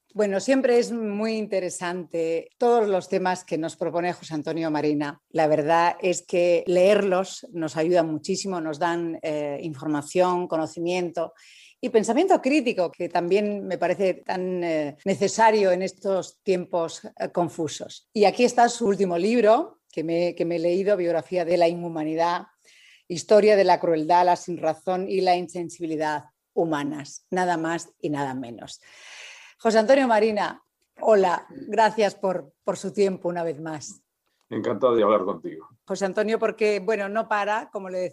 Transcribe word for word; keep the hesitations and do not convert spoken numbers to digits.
Bueno, siempre es muy interesante todos los temas que nos propone José Antonio Marina. La verdad es que leerlos nos ayuda muchísimo, nos dan eh, información, conocimiento y pensamiento crítico, que también me parece tan eh, necesario en estos tiempos eh, confusos. Y aquí está su último libro, que me, que me he leído, Biografía de la Inhumanidad, Historia de la crueldad, la sinrazón y la insensibilidad humanas, nada más y nada menos. José Antonio Marina, hola, gracias por, por su tiempo una vez más. Encantado de hablar contigo. José Antonio, porque, bueno, no para, como le